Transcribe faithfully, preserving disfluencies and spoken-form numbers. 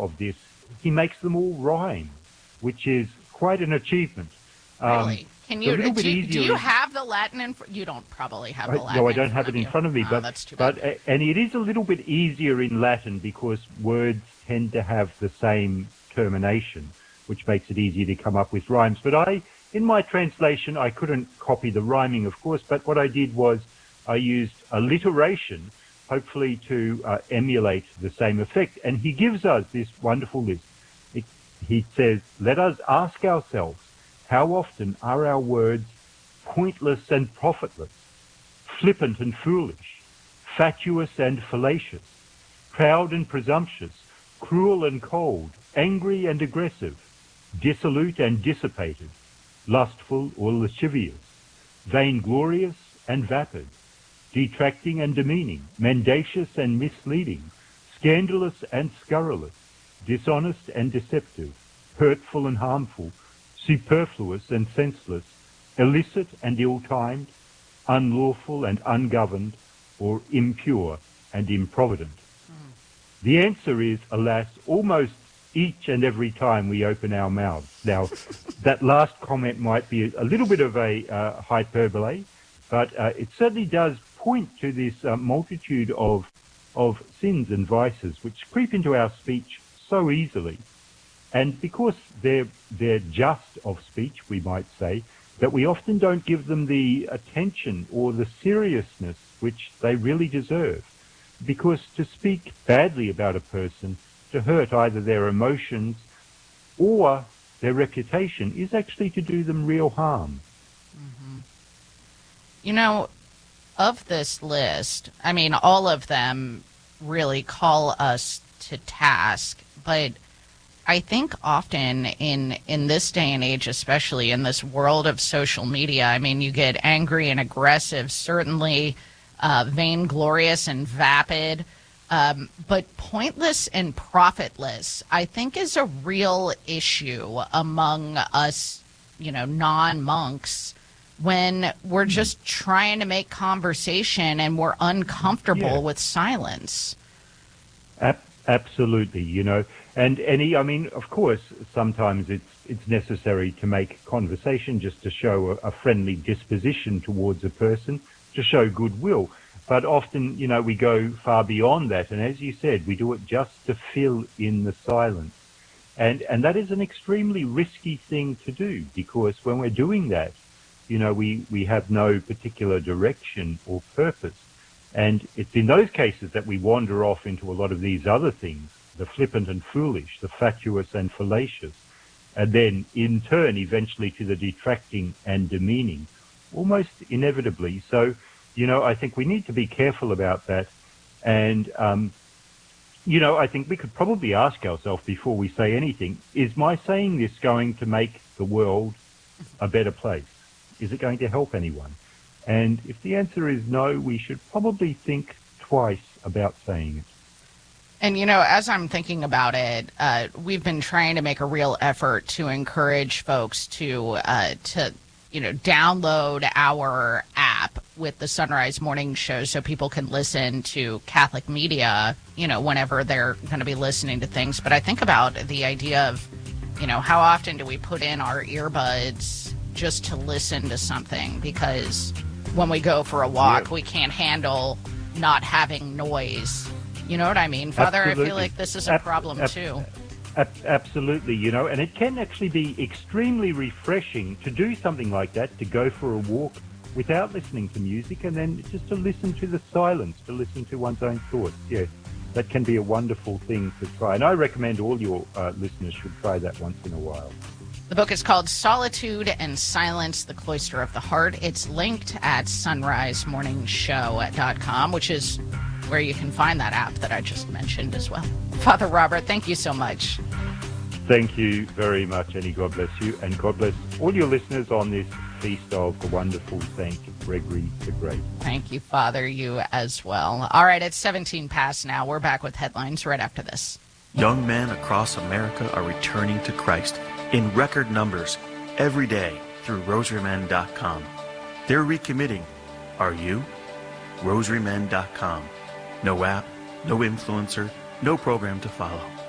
of this, he makes them all rhyme, which is quite an achievement. Um, really? Can you, a do, you do you in, have the Latin in front? You don't probably have the Latin. No, I don't in have it in front of me, oh, but, that's too bad. but and it is a little bit easier in Latin because words tend to have the same termination, which makes it easier to come up with rhymes. But I, in my translation, I couldn't copy the rhyming, of course, but what I did was I used alliteration, hopefully to uh, emulate the same effect. And he gives us this wonderful list. It, he says, let us ask ourselves, how often are our words pointless and profitless, flippant and foolish, fatuous and fallacious, proud and presumptuous, cruel and cold, angry and aggressive, dissolute and dissipated, lustful or lascivious, vainglorious and vapid, detracting and demeaning, mendacious and misleading, scandalous and scurrilous, dishonest and deceptive, hurtful and harmful, superfluous and senseless, illicit and ill-timed, unlawful and ungoverned, or impure and improvident. Mm. The answer is, alas, almost each and every time we open our mouths. Now, that last comment might be a little bit of a uh, hyperbole, but uh, it certainly does point to this uh, multitude of of sins and vices which creep into our speech so easily. And because they're, they're just of speech, we might say, that we often don't give them the attention or the seriousness which they really deserve. Because to speak badly about a person, to hurt either their emotions or their reputation, is actually to do them real harm. Mm-hmm. You know, of this list, I mean, all of them really call us to task, but I think often in, in this day and age, especially in this world of social media, I mean, you get angry and aggressive, certainly uh, vainglorious and vapid, um, but pointless and profitless, I think, is a real issue among us, you know, non-monks, when we're just trying to make conversation and we're uncomfortable yeah. with silence. Ab- absolutely, you know. And any, I mean, of course, sometimes it's it's necessary to make conversation just to show a, a friendly disposition towards a person, to show goodwill. But often, you know, we go far beyond that. And as you said, we do it just to fill in the silence. And and that is an extremely risky thing to do, because when we're doing that, you know, we, we have no particular direction or purpose. And it's in those cases that we wander off into a lot of these other things, the flippant and foolish, the fatuous and fallacious, and then in turn eventually to the detracting and demeaning, almost inevitably. So, you know, I think we need to be careful about that. And, um, you know, I think we could probably ask ourselves before we say anything, is my saying this going to make the world a better place? Is it going to help anyone? And if the answer is no, we should probably think twice about saying it. And, you know, as I'm thinking about it, uh, we've been trying to make a real effort to encourage folks to, uh, to, you know, download our app with the Sunrise Morning Show so people can listen to Catholic media, you know, whenever they're going to be listening to things. But I think about the idea of, you know, how often do we put in our earbuds just to listen to something? Because when we go for a walk, yeah. we can't handle not having noise. You know what I mean, Father? Absolutely. I feel like this is a problem, ab- too. Ab- absolutely, you know, and it can actually be extremely refreshing to do something like that, to go for a walk without listening to music, and then just to listen to the silence, to listen to one's own thoughts. Yeah, that can be a wonderful thing to try. And I recommend all your uh, listeners should try that once in a while. The book is called Solitude and Silence, The Cloister of the Heart. It's linked at sunrise morning show dot com, which is where you can find that app that I just mentioned as well. Father Robert, thank you so much. Thank you very much, Annie. God bless you. And God bless all your listeners on this feast of the wonderful Saint Gregory the Great. Thank you, Father. You as well. All right, it's seventeen past now. We're back with headlines right after this. Young men across America are returning to Christ in record numbers every day through rosary men dot com. They're recommitting. Are you? rosary men dot com. No app, no influencer, no program to follow.